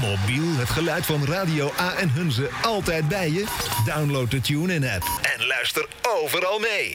Mobiel, het geluid van Radio A en Hunze altijd bij je? Download de TuneIn-app en luister overal mee.